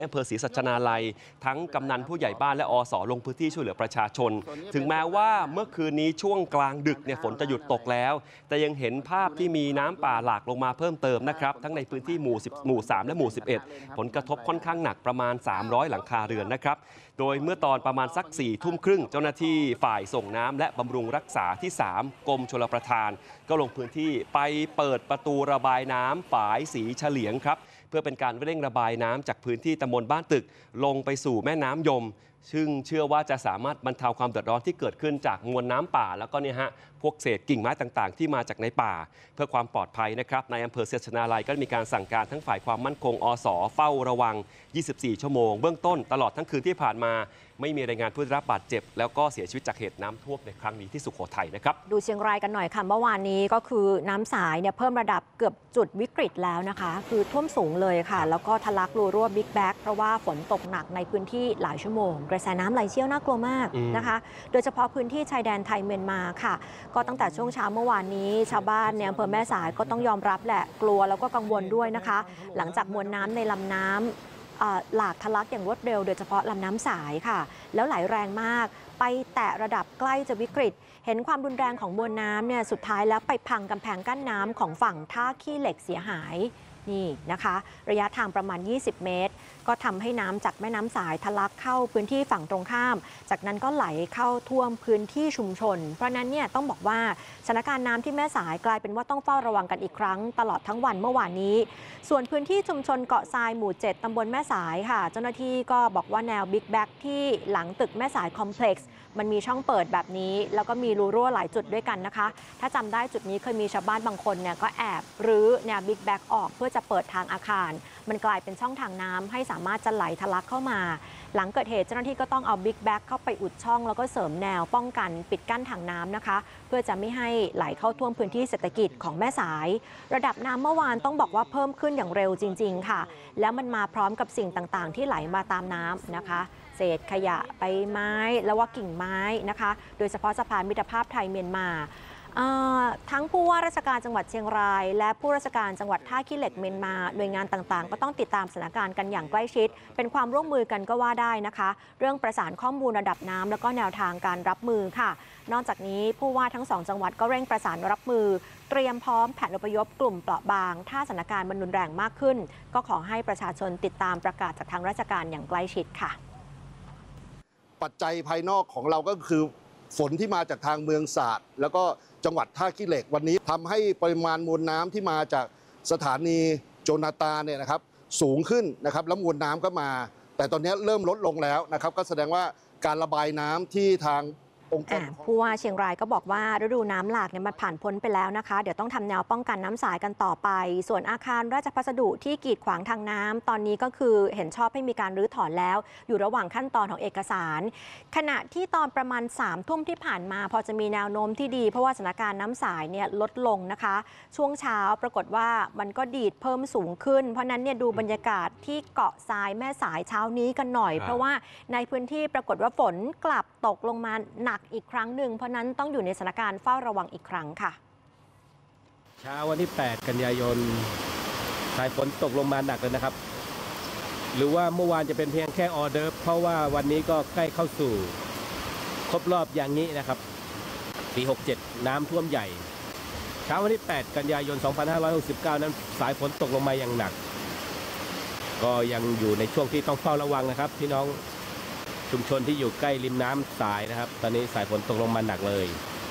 อำเภอศรีสัชนาลัยทั้งกำนันผู้ใหญ่บ้านและอส.ลงพื้นที่ช่วยเหลือประชาชนถึงแม้ว่าเมื่อคืนนี้ช่วงกลางดึกเนี่ยฝนจะหยุดตกแล้วแต่ยังเห็นภาพที่มีน้ำป่าหลากลงมาเพิ่มเติมนะครับทั้งในพื้นที่หมู่ 3 และหมู่ 11 ผลกระทบค่อนข้างหนักประมาณ300หลังคาเรือนนะครับโดยเมื่อตอนประมาณสัก4 ทุ่มครึ่งเจ้าหน้าที่ฝ่ายส่งน้ำและบำรุงรักษาที่ 3 กรมชลประทานก็ลงพื้นที่ไปเปิดประตูระบายน้ำฝายสีเฉลียงครับเพื่อเป็นการเร่งระบายน้ำจากพื้นที่ตำบลบ้านตึกลงไปสู่แม่น้ำยมซึ่งเชื่อว่าจะสามารถบรรเทาความเดือดร้อนที่เกิดขึ้นจากมวลน้ำป่าแล้วก็เนี่ยฮะพวกเศษกิ่งไม้ต่างๆที่มาจากในป่าเพื่อความปลอดภัยนะครับในอำเภอศรีสัชนาลัยก็มีการสั่งการทั้งฝ่ายความมั่นคงอส.เฝ้าระวัง24 ชั่วโมงเบื้องต้นตลอดทั้งคืนที่ผ่านมาไม่มีรายงานผู้ได้รับบาดเจ็บแล้วก็เสียชีวิตจากเหตุน้ำท่วมในครั้งนี้ที่สุโขทัยนะครับดูเชียงรายกันหน่อยค่ะเมื่อวานนี้ก็คือน้ำสายเนี่ยเพิ่มระดับเกือบจุดวิกฤตแล้วนะคะคือท่วมสูงเลยค่ะแล้วก็ทะลักรูรั่วบิ๊กแบ็กเพราะว่าฝนตกหนักในพื้นที่หลายชั่วโมงกระแสน้ำไหลเชี่ยวน่ากลัวมากนะคะโดยเฉพาะพื้นที่ชายแดนไทยเมียนมาค่ะก็ตั้งแต่ช่วงเช้าเมื่อวานนี้ชาวบ้านในอำเภอแม่สายก็ต้องยอมรับแหละกลัวแล้วก็กังวลด้วยนะคะหลังจากมวลน้ำในลำน้ำหลากทะลักอย่างรวดเร็วโดยเฉพาะลำน้ำสายค่ะแล้วไหลแรงมากไปแตะระดับใกล้จะวิกฤตเห็นความรุนแรงของมวลน้ำเนี่ยสุดท้ายแล้วไปพังกำแพงกั้นน้ำของฝั่งท่าขี้เหล็กเสียหายนี่นะคะระยะทางประมาณ20 เมตรก็ทำให้น้ำจากแม่น้ำสายทะลักเข้าพื้นที่ฝั่งตรงข้ามจากนั้นก็ไหลเข้าท่วมพื้นที่ชุมชนเพราะนั้นเนี่ยต้องบอกว่าสถานการณ์น้ำที่แม่สายกลายเป็นว่าต้องเฝ้าระวังกันอีกครั้งตลอดทั้งวันเมื่อวานนี้ส่วนพื้นที่ชุมชนเกาะทรายหมู่ 7 ตำบลแม่สายค่ะเจ้าหน้าที่ก็บอกว่าแนวบิ๊กแบ็กที่หลังตึกแม่สายคอมเพล็กซ์มันมีช่องเปิดแบบนี้แล้วก็มีรูรั่วหลายจุดด้วยกันนะคะถ้าจำได้จุดนี้เคยมีชาวบ้านบางคนเนี่ยก็แอบรื้อแนวบิ๊กแบ็กออกเพื่อจะเปิดทางอาคารมันกลายเป็นช่องทางน้ำให้สามารถจะไหลทะลักเข้ามาหลังเกิดเหตุเจ้าหน้าที่ก็ต้องเอาบิ๊กแบ็กเข้าไปอุดช่องแล้วก็เสริมแนวป้องกันปิดกั้นทางน้ำนะคะเพื่อจะไม่ให้ไหลเข้าท่วมพื้นที่เศรษฐกิจของแม่สายระดับน้ำเมื่อวานต้องบอกว่าเพิ่มขึ้นอย่างเร็วจริงๆค่ะแล้วมันมาพร้อมกับสิ่งต่างๆที่ไหลมาตามน้ำนะคะเศษขยะใบไม้แล้วว่ากิ่งไม้นะคะโดยเฉพาะสะพานมิตรภาพไทยเมียนมาทั้งผู้ว่าราชการจังหวัดเชียงรายและผู้ราชการจังหวัดท่าขี้เหล็กเมียนมาหน่วยงานต่างๆก็ต้องติดตามสถานการณ์กันอย่างใกล้ชิดเป็นความร่วมมือกันก็ว่าได้นะคะเรื่องประสานข้อมูลระดับน้ำแล้วก็แนวทางการรับมือค่ะนอกจากนี้ผู้ว่าทั้ง2จังหวัดก็เร่งประสานรับมือเตรียมพร้อมแผนอพยพกลุ่มเปราะบางถ้าสถานการณ์มันรุนแรงมากขึ้นก็ขอให้ประชาชนติดตามประกาศจากทางราชการอย่างใกล้ชิดค่ะปัจจัยภายนอกของเราก็คือฝนที่มาจากทางเมืองศาสตร์แล้วก็จังหวัดท่าขี้เหล็กวันนี้ทำให้ปริมาณมวลน้ำที่มาจากสถานีโจนาตาเนี่ยนะครับสูงขึ้นนะครับแล้วมวลน้ำก็มาแต่ตอนนี้เริ่มลดลงแล้วนะครับก็แสดงว่าการระบายน้ำที่ทางองค์การผู้ว่าเชียงรายก็บอกว่าฤดูน้ำหลากเนี่ยมันผ่านพ้นไปแล้วนะคะเดี๋ยวต้องทำแนวป้องกันน้ำสายกันต่อไปส่วนอาคารราชพัสดุที่กีดขวางทางน้ำตอนนี้ก็คือเห็นชอบให้มีการรื้อถอนแล้วอยู่ระหว่างขั้นตอนของเอกสารขณะที่ตอนประมาณ3 ทุ่มที่ผ่านมาพอจะมีแนวโน้มที่ดีเพราะว่าสถานการณ์น้ำสายเนี่ยลดลงนะคะช่วงเช้าปรากฏว่ามันก็ดีดเพิ่มสูงขึ้นเพราะนั้นเนี่ยดูบรรยากาศที่เกาะทรายแม่สายเช้านี้กันหน่อยเพราะว่าในพื้นที่ปรากฏว่าฝนกลับตกลงมาหนักอีกครั้งหนึ่งเพราะนั้นต้องอยู่ในสถานการณ์เฝ้าระวังอีกครั้งค่ะเช้าวันที่ 8 กันยายนสายฝนตกลงมาหนักเลยนะครับหรือว่าเมื่อวานจะเป็นเพียงแค่ออเดิร์ฟเพราะว่าวันนี้ก็ใกล้เข้าสู่ครบรอบอย่างนี้นะครับปี67น้ำท่วมใหญ่เช้าวันที่ 8 กันยายน 2569 นั้นสายฝนตกลงมาอย่างหนักก็ยังอยู่ในช่วงที่ต้องเฝ้าระวังนะครับพี่น้องชุมชนที่อยู่ใกล้ริมน้ำสายนะครับตอนนี้สายฝนตกลงมาหนักเลย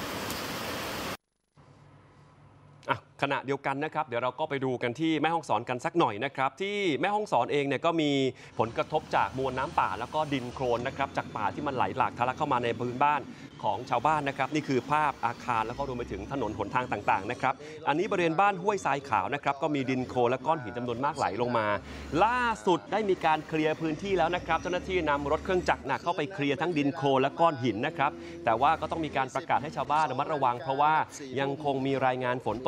ขณะเดียวกันนะครับเดี๋ยวเราก็ไปดูกันที่แม่ฮ่องสอนกันสักหน่อยนะครับที่แม่ฮ่องสอนเองเนี่ยก็มีผลกระทบจากมวลน้ำป่าแล้วก็ดินโคลนนะครับจากป่าที่มันไหลหลากทะลักเข้ามาในพื้นบ้านของชาวบ้านนะครับนี่คือภาพอาคารแล้วก็รวมไปถึงถนนหนทางต่างๆนะครับอันนี้บริเวณบ้านห้วยทรายขาวนะครับก็มีดินโคลนและก้อนหินจำนวนมากไหลลงมาล่าสุดได้มีการเคลียร์พื้นที่แล้วนะครับเจ้าหน้าที่นำรถเครื่องจักรหนักเข้าไปเคลียร์ทั้งดินโคลนและก้อนหินนะครับแต่ว่าก็ต้องมีการประกาศให้ชาวบ้านระมัดระวังเพราะว่ายังคงมีรายงานฝนตกอย่างต่อ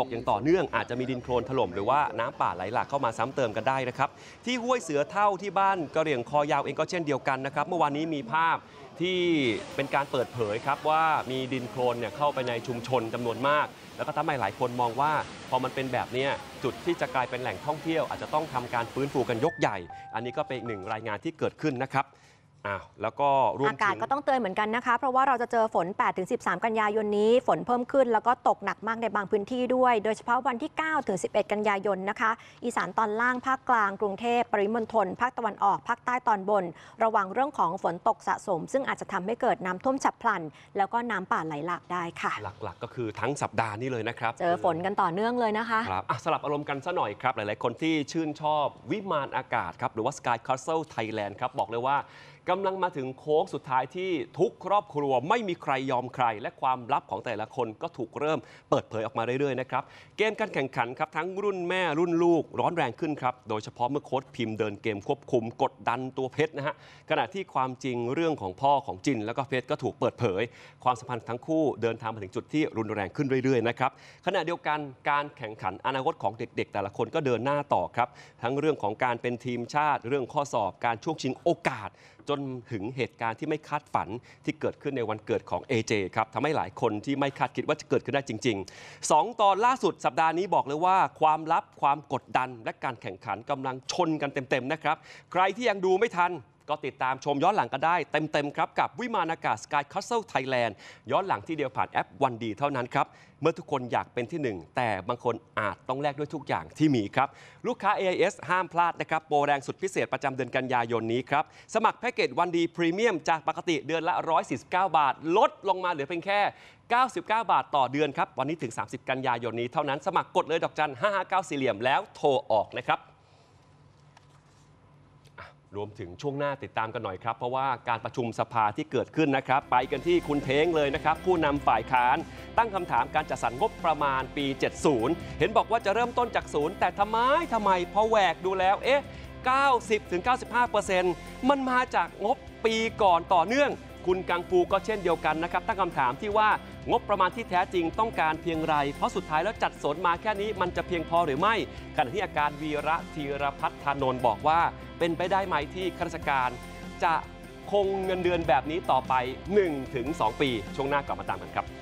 เนื่องอาจจะมีดินโคลนถล่มหรือว่าน้ำป่าไหลหลากเข้ามาซ้ำเติมกันได้นะครับที่ห้วยเสือเท่าที่บ้านกระเหรี่ยงคอยาวเองก็เช่นเดียวกันนะครับเมื่อวานนี้มีภาพที่เป็นการเปิดเผยครับว่ามีดินโคลนเนี่ยเข้าไปในชุมชนจำนวนมากแล้วก็ทำให้หลายคนมองว่าพอมันเป็นแบบนี้จุดที่จะกลายเป็นแหล่งท่องเที่ยวอาจจะต้องทำการฟื้นฟูกันยกใหญ่อันนี้ก็เป็นอีกหนึ่งรายงานที่เกิดขึ้นนะครับแล้วก็รวมถึงอากาศก็ต้องเตือนเหมือนกันนะคะเพราะว่าเราจะเจอฝน 8-13 กันยายนนี้ฝนเพิ่มขึ้นแล้วก็ตกหนักมากในบางพื้นที่ด้วยโดยเฉพาะวันที่ 9-11 กันยายนนะคะอีสานตอนล่างภาคกลางกรุงเทพปริมณฑลภาคตะวันออกภาคใต้ตอนบนระวังเรื่องของฝนตกสะสมซึ่งอาจจะทำให้เกิดน้ำท่วมฉับพลันแล้วก็น้ำป่าไหลหลากได้ค่ะหลักๆก็คือทั้งสัปดาห์นี้เลยนะครับเจอฝนกันต่อเนื่องเลยนะคะครับสลับอารมณ์กันซะหน่อยครับหลายๆคนที่ชื่นชอบวิมานอากาศครับหรือว่า Sky Castle Thailand ครับบอกเลยว่ากำลังมาถึงโค้งสุดท้ายที่ทุกครอบครัวไม่มีใครยอมใครและความลับของแต่ละคนก็ถูกเริ่มเปิดเผยออกมาเรื่อยๆนะครับเกมการแข่งขันครับทั้งรุ่นแม่รุ่นลูกร้อนแรงขึ้นครับโดยเฉพาะเมื่อโค้ชพิมพ์เดินเกมควบคุมกดดันตัวเพชรนะฮะขณะที่ความจริงเรื่องของพ่อของจินแล้วก็เพชรก็ถูกเปิดเผยความสัมพันธ์ทั้งคู่เดินทางมาถึงจุดที่รุนแรงขึ้นเรื่อยๆนะครับขณะเดียวกันการแข่งขันอนาคตของเด็กๆแต่ละคนก็เดินหน้าต่อครับทั้งเรื่องของการเป็นทีมชาติเรื่องข้อสอบการช่วงชิงโอกาสจนถึงเหตุการณ์ที่ไม่คาดฝันที่เกิดขึ้นในวันเกิดของ AJ ครับทำให้หลายคนที่ไม่คาดคิดว่าจะเกิดขึ้นได้จริงๆ2ตอนล่าสุดสัปดาห์นี้บอกเลยว่าความลับความกดดันและการแข่งขันกำลังชนกันเต็มๆนะครับใครที่ยังดูไม่ทันก็ติดตามชมย้อนหลังกันได้เต็มๆครับกับวิมานอากาศ Sky Castle Thailand ย้อนหลังที่เดียวผ่านแอปวันดีเท่านั้นครับเมื่อทุกคนอยากเป็นที่หนึ่งแต่บางคนอาจต้องแลกด้วยทุกอย่างที่มีครับลูกค้า AIS ห้ามพลาดนะครับโปรแรงสุดพิเศษประจำเดือนกันยายนนี้ครับสมัครแพ็กเกจวันดีพรีเมียมจากปกติเดือนละ149 บาทลดลงมาเหลือเพียงแค่99 บาทต่อเดือนครับวันนี้ถึง30 กันยายนนี้เท่านั้นสมัครกดเลยดอกจัน559สี่เหลี่ยมแล้วโทรออกนะครับรวมถึงช่วงหน้าติดตามกันหน่อยครับเพราะว่าการประชุมสภาที่เกิดขึ้นนะครับไปกันที่คุณเท้งเลยนะครับผู้นำฝ่ายค้านตั้งคำถามการจัดสรรงบประมาณปี 70 เห็นบอกว่าจะเริ่มต้นจากศูนย์แต่ทำไมพอแหวกดูแล้ว90-95% มันมาจากงบปีก่อนต่อเนื่องคุณกังฟูก็เช่นเดียวกันนะครับตั้งคำถามที่ว่างบประมาณที่แท้จริงต้องการเพียงไรเพราะสุดท้ายแล้วจัดสรรมาแค่นี้มันจะเพียงพอหรือไม่ขณะที่อาการวีระธีรพัฒนนท์บอกว่าเป็นไปได้ไหมที่ข้าราชการจะคงเงินเดือนแบบนี้ต่อไป 1-2 ปีช่วงหน้ากลับมาตามกันครับ